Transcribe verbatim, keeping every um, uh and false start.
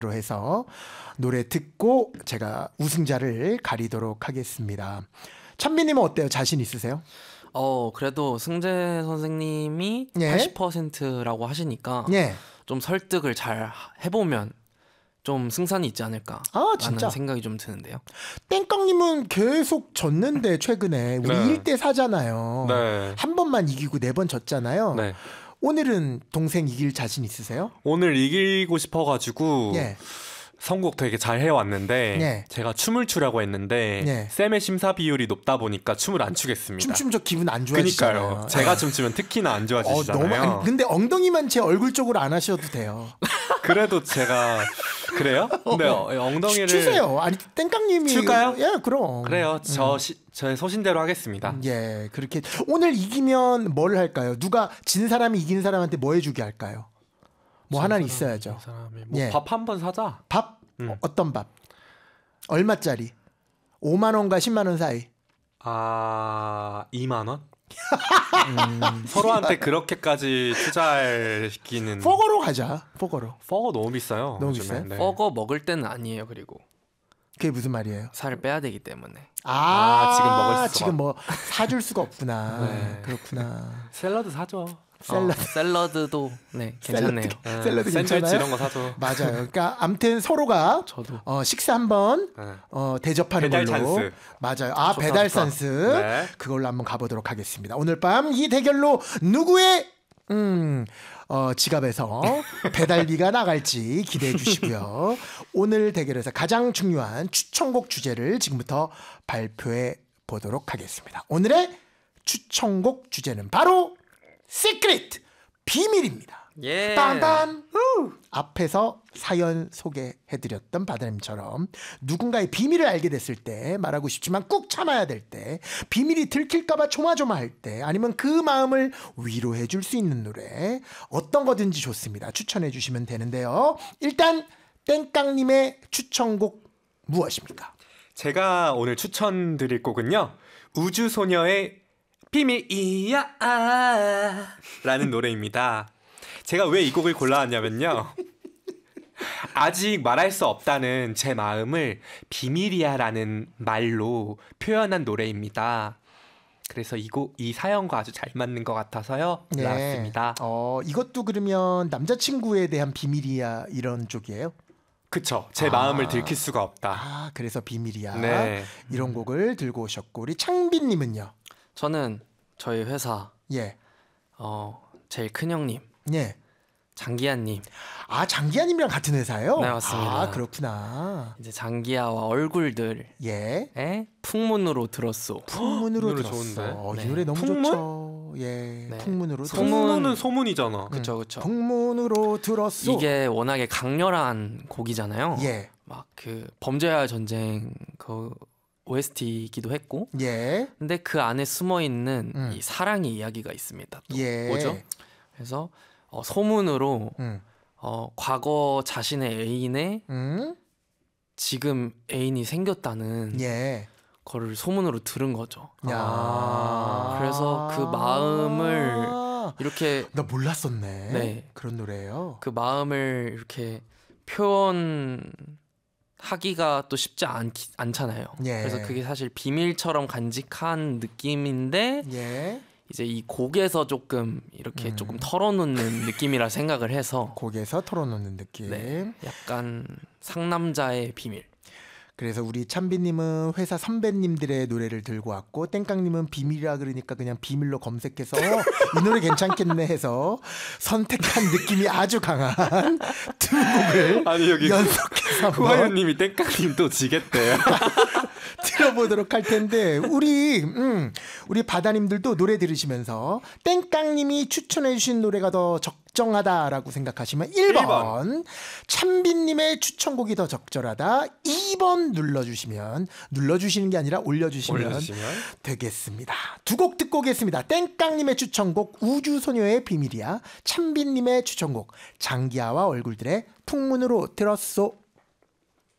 해서 노래 듣고 제가 우승자를 가리도록 하겠습니다. 찬비님은 어때요? 자신 있으세요? 어 그래도 승재 선생님이 예. 팔십 퍼센트라고 하시니까 예. 좀 설득을 잘 해보면 좀 승산이 있지 않을까 아, 진짜? 라는 생각이 좀 드는데요. 땡깡님은 계속 졌는데 최근에 우리 네. 일 대 사잖아요. 네. 한 번만 이기고 네 번 졌잖아요. 네. 오늘은 동생 이길 자신 있으세요? 오늘 이기고 싶어가지고 예. 선곡 되게 잘 해왔는데 예. 제가 춤을 추라고 했는데 예. 쌤의 심사 비율이 높다 보니까 춤을 안 추겠습니다. 춤추면 저 기분 안 좋아지잖아요. 그니까요. 제가 춤추면 특히나 안 어, 좋아지시잖아요. 너무 안, 근데 엉덩이만 제 얼굴 쪽으로 안 하셔도 돼요. 그래도 제가 그래요? 근데 어, 엉덩이를 추, 추세요. 아니 땡깡님이 출까요? 예, 그럼. 그래요. 저 시, 저의 소신대로 하겠습니다. 예, 그렇게 오늘 이기면 뭘 할까요? 누가 진 사람이 이긴 사람한테 뭐 해주게 할까요? 뭐 하나는 있어야죠. 사람이 예. 뭐밥 한 번 사자. 밥? 음. 어, 어떤 밥? 얼마짜리? 오만 원과 십만 원 사이. 아 이만 원? 음, 서로한테 그렇게까지 투자할 시기는 포거로 가자. 포거로. 퍼거 너무 비싸요. 너무 요즘에. 비싸요? 네. 버거 먹을 때는 아니에요. 그리고 그게 무슨 말이에요? 살을 빼야 되기 때문에. 아, 아, 지금 먹을 수가 지금 뭐 사줄 수가 없구나. 네. 그렇구나. 샐러드 사죠. 샐러드. 어, 샐러드도 네 괜찮네요. 네. 샐러드 샌드위치 괜찮아요? 이런 거 사죠. 맞아요. 그러니까 아무튼 서로가 저도 어, 식사 한번 네. 어, 대접하는 배달 걸로. 찬스. 맞아요. 아, 좋다, 배달 좋다. 찬스. 네. 그걸로 한번 가보도록 하겠습니다. 오늘 밤 이 대결로 누구의 음, 어, 지갑에서 배달비가 나갈지 기대해 주시고요. 오늘 대결에서 가장 중요한 추천곡 주제를 지금부터 발표해 보도록 하겠습니다. 오늘의 추천곡 주제는 바로 시크릿 비밀입니다. 예. 빰빰. 후. 앞에서 사연 소개해드렸던 바다님처럼 누군가의 비밀을 알게 됐을 때 말하고 싶지만 꾹 참아야 될 때 비밀이 들킬까봐 조마조마할 때 아니면 그 마음을 위로해줄 수 있는 노래 어떤 거든지 좋습니다. 추천해주시면 되는데요. 일단 땡깡님의 추천곡 무엇입니까? 제가 오늘 추천드릴 곡은요. 우주소녀의 비밀이야 라는 노래입니다. 제가 왜 이 곡을 골라왔냐면요. 아직 말할 수 없다는 제 마음을 비밀이야 라는 말로 표현한 노래입니다. 그래서 이, 곡, 이 사연과 아주 잘 맞는 것 같아서요. 골라왔습니다. 어, 이것도 그러면 남자친구에 대한 비밀이야 이런 쪽이에요? 그쵸. 제 아. 마음을 들킬 수가 없다. 아, 그래서 비밀이야. 네. 이런 곡을 들고 오셨고 우리 창빈님은요? 저는 저희 회사 예, 어 제일 큰 형님 예. 장기하님 아, 장기하님이랑 같은 회사예요? 네, 맞습니다. 아, 그렇구나. 이제 장기하와 얼굴들의 예. 풍문으로 들었소. 풍문으로 노래 들었어. 좋은데? 어, 이 네. 노래 너무 풍문? 좋죠. 예, 네. 풍문으로 소문. 들었어. 소문은 소문이잖아. 그쵸 그쵸. 풍문으로 들었어. 이게 워낙에 강렬한 곡이잖아요. 예, 막 그 범죄와의 전쟁 그 오에스티이기도 했고, 예, 근데 그 안에 숨어 있는 음. 이 사랑의 이야기가 있습니다. 또. 예. 뭐죠? 그래서 어, 소문으로 음, 어, 과거 자신의 애인의 음, 지금 애인이 생겼다는 예. 거를 소문으로 들은 거죠. 야. 아, 그래서 그 마음을 이렇게 나 몰랐었네. 네. 그런 노래예요. 그 마음을 이렇게 표현하기가 또 쉽지 않, 않잖아요. 예. 그래서 그게 사실 비밀처럼 간직한 느낌인데 예. 이제 이 곡에서 조금 이렇게 음. 조금 털어놓는 느낌이라 생각을 해서 곡에서 털어놓는 느낌. 네, 약간 상남자의 비밀. 그래서 우리 찬비님은 회사 선배님들의 노래를 들고 왔고 땡깡님은 비밀이라 그러니까 그냥 비밀로 검색해서 이 노래 괜찮겠네 해서 선택한 느낌이 아주 강한 두 곡을 아니 여기 연속해서 한번 후하연님이 땡깡님 또 지겠대요. 들어보도록 할 텐데 우리 음, 우리 바다님들도 노래 들으시면서 땡깡님이 추천해 주신 노래가 더 적정하다라고 생각하시면 일 번, 일 번. 찬빈님의 추천곡이 더 적절하다 이 번 눌러주시면 눌러주시는 게 아니라 올려주시면, 올려주시면 되겠습니다. 두 곡 듣고 오겠습니다. 땡깡님의 추천곡 우주소녀의 비밀이야, 찬빈님의 추천곡 장기하와 얼굴들의 풍문으로 들었소.